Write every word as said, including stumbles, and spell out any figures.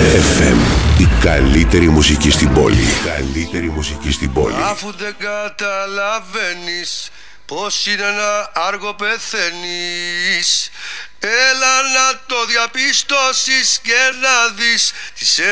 εφ εμ. Η καλύτερη μουσική στην πόλη. Η καλύτερη μουσική στην πόλη. Αφού δεν καταλαβαίνεις πως είναι ένα άργο πεθαίνεις, έλα να το διαπιστώσεις και να δεις τις